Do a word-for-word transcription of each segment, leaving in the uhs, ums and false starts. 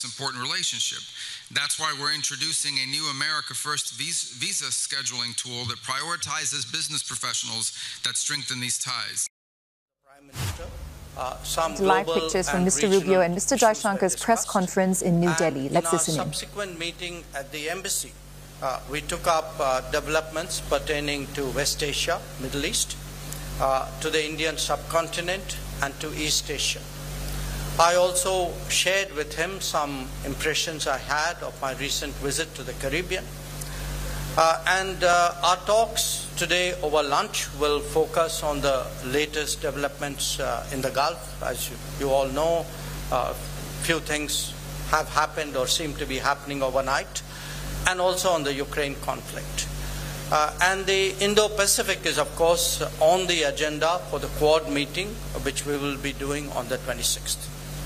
important relationship. That's why we're introducing a new America First visa scheduling tool that prioritizes business professionals that strengthen these ties. Prime Minister, uh, some live pictures from Mister Rubio and Mister Jaishankar's press conference in New Delhi. Let's listen in. In our subsequent meeting at the embassy, uh, we took up uh, developments pertaining to West Asia, Middle East, uh, to the Indian subcontinent and to East Asia. I also shared with him some impressions I had of my recent visit to the Caribbean. Uh, and uh, our talks today over lunch will focus on the latest developments uh, in the Gulf. As you, you all know, a uh, few things have happened or seem to be happening overnight, and also on the Ukraine conflict. Uh, and the Indo-Pacific is, of course, on the agenda for the Quad meeting, which we will be doing on the twenty-sixth.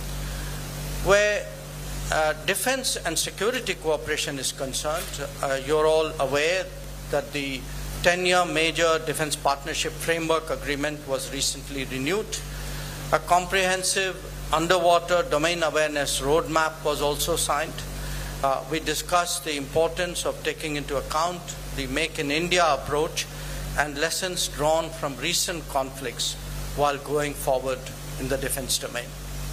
Where uh, defense and security cooperation is concerned, uh, you're all aware that the ten-year major defense partnership framework agreement was recently renewed. A comprehensive underwater domain awareness roadmap was also signed. Uh, we discussed the importance of taking into account the Make in India approach and lessons drawn from recent conflicts while going forward in the defense domain.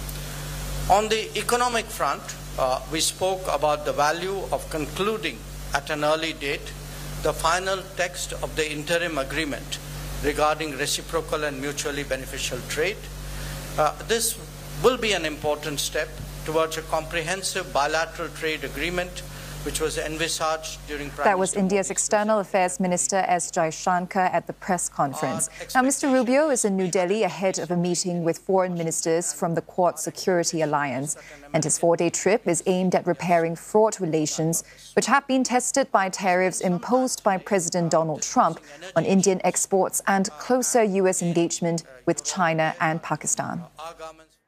On the economic front, uh, we spoke about the value of concluding at an early date the final text of the interim agreement regarding reciprocal and mutually beneficial trade. Uh, this will be an important step towards a comprehensive bilateral trade agreement which was envisaged during Prime That was India's External Affairs Minister S. Jaishankar at the press conference. Now, Mister Rubio is in New Delhi ahead of a meeting with foreign ministers from the Quad Security Alliance. And his four-day trip is aimed at repairing fraught relations, which have been tested by tariffs imposed by President Donald Trump on Indian exports and closer U S engagement with China and Pakistan.